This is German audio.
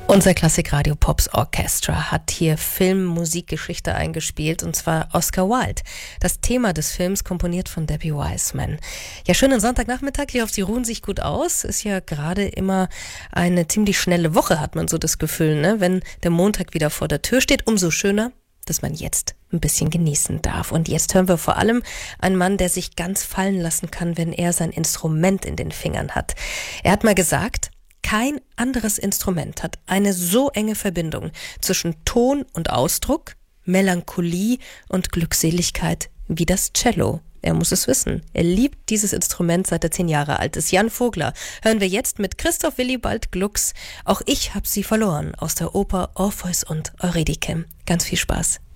Unser Klassikradio Pops Orchestra hat hier Film-Musikgeschichte eingespielt, und zwar Oscar Wilde. Das Thema des Films komponiert von Debbie Wiseman. Ja, schönen Sonntagnachmittag. Ich hoffe, Sie ruhen sich gut aus. Ist ja gerade immer eine ziemlich schnelle Woche, hat man so das Gefühl, ne? Wenn der Montag wieder vor der Tür steht, umso schöner, dass man jetzt ein bisschen genießen darf. Und jetzt hören wir vor allem einen Mann, der sich ganz fallen lassen kann, wenn er sein Instrument in den Fingern hat. Er hat mal gesagt, kein anderes Instrument hat eine so enge Verbindung zwischen Ton und Ausdruck, Melancholie und Glückseligkeit wie das Cello. Er muss es wissen. Er liebt dieses Instrument, seit er 10 Jahre alt ist. Jan Vogler hören wir jetzt mit Christoph Willibald Glucks. Auch ich hab sie verloren, aus der Oper Orpheus und Eurydike. Ganz viel Spaß.